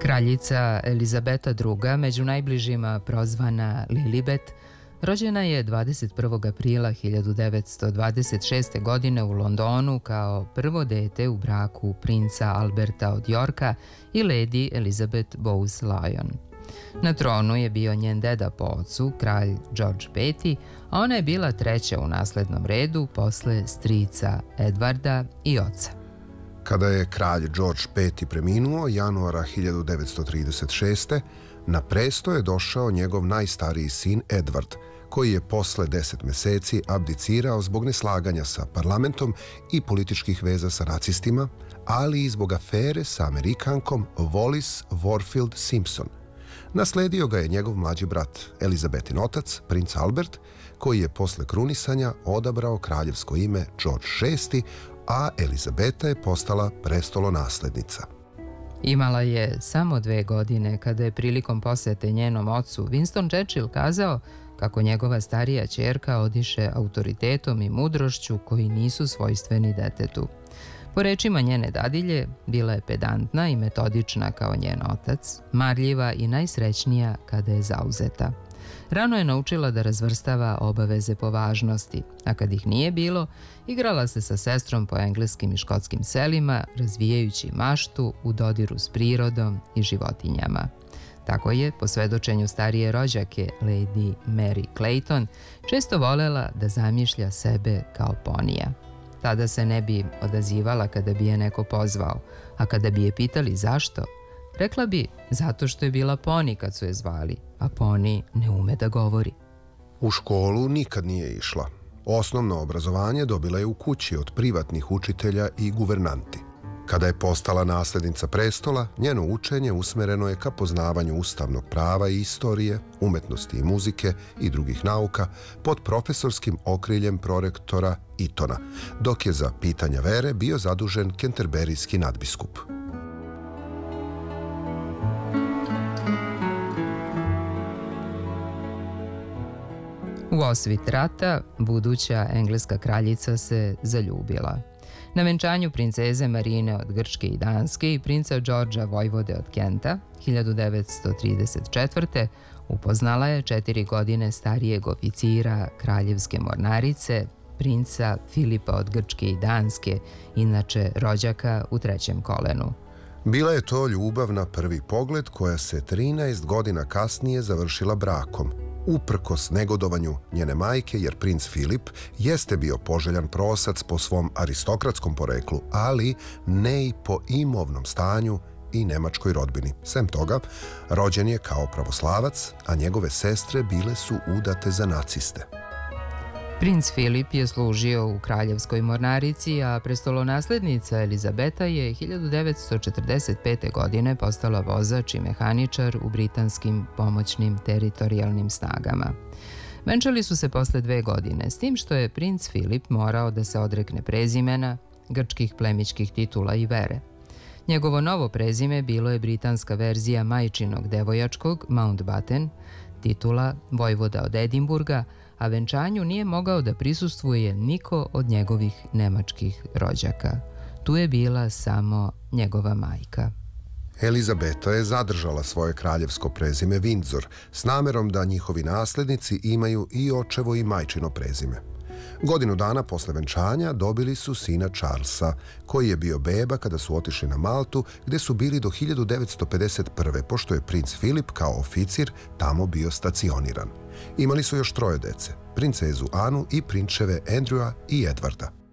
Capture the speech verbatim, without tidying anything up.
Kraljica Elizabeta druga, među najbližima prozvana Lilibet, rođena je dvadeset prvog aprila hiljadu devetsto dvadeset šeste. godine u Londonu kao prvo dete u braku princa Alberta od Yorka i lady Elizabeth Bowes-Lyon. Na tronu je bio njen deda po ocu, kralj George peti, a ona je bila treća u naslednom redu posle strica Edvarda i oca. Kada je kralj George peti preminuo januara hiljadu devetsto trideset šeste. na presto je došao njegov najstariji sin Edward, koji je posle deset meseci abdicirao zbog neslaganja sa parlamentom i političkih veza sa nacistima, ali i zbog afere sa Amerikankom Wallis Warfield Simpson. Nasledio ga je njegov mlađi brat, Elizabetin otac, princ Albert, koji je posle krunisanja odabrao kraljevsko ime George šesti, a Elizabeta je postala prestolonaslednica. Imala je samo dve godine kada je prilikom posete njenom ocu Winston Churchill kazao kako njegova starija ćerka odiše autoritetom i mudrošću koji nisu svojstveni detetu. Po rečima njene dadilje, bila je pedantna i metodična kao njen otac, marljiva i najsrećnija kada je zauzeta. Rano je naučila da razvrstava obaveze po važnosti, a kad ih nije bilo, igrala se sa sestrom po engleskim i škotskim selima, razvijajući maštu u dodiru s prirodom i životinjama. Tako je, po svedočenju starije rođake, lady Mary Clayton, često volela da zamišlja sebe kao ponija. Tada se ne bi odazivala kada bi je neko pozvao, a kada bi je pitali zašto, rekla bi zato što je bila poni kad su je zvali, a poni ne ume da govori. U školu nikad nije išla. Osnovno obrazovanje dobila je u kući od privatnih učitelja i guvernanti. Kada je postala naslednica prestola, njeno učenje usmereno je ka poznavanju ustavnog prava i istorije, umetnosti i muzike i drugih nauka pod profesorskim okriljem prorektora Etona, dok je za pitanja vere bio zadužen kenterberijski nadbiskup. U osvit rata, buduća engleska kraljica se zaljubila. Na venčanju princeze Marine od Grčke i Danske i princa Đorđa Vojvode od Kenta hiljadu devetsto trideset četvrte. upoznala je četiri godine starijeg oficira kraljevske mornarice, princa Filipa od Grčke i Danske, inače rođaka u trećem kolenu. Bila je to ljubav na prvi pogled koja se trinaest godina kasnije završila brakom, uprkos negodovanju njene majke, jer princ Filip jeste bio poželjan prosac po svom aristokratskom poreklu, ali ne i po imovnom stanju i nemačkoj rodbini. Sem toga, rođen je kao pravoslavac, a njegove sestre bile su udate za naciste. Princ Filip je služio u kraljevskoj mornarici, a prestolonaslednica Elizabeta je hiljadu devetsto četrdeset pete. godine postala vozač i mehaničar u britanskim pomoćnim teritorijalnim snagama. Venčali su se posle dve godine, s tim što je princ Filip morao da se odrekne prezimena, grčkih plemićkih titula i vere. Njegovo novo prezime bilo je britanska verzija majčinog devojačkog Mountbatten, titula vojvoda od Edimburga, a venčanju nije mogao da prisustvuje niko od njegovih nemačkih rođaka. Tu je bila samo njegova majka. Elizabeta je zadržala svoje kraljevsko prezime Windsor s namerom da njihovi naslednici imaju i očevo i majčino prezime. Godinu dana posle venčanja dobili su sina Charlesa, koji je bio beba kada su otišli na Maltu, gde su bili do hiljadu devetsto pedeset prve. pošto je princ Filip kao oficir tamo bio stacioniran. Imali su još troje dece, princezu Anu i prinčeve Andrewa i Edvarda.